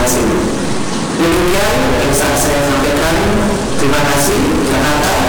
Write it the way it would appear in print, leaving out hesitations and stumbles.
masing-masing. Demikian yang saya sampaikan. Terima kasih. Jakarta.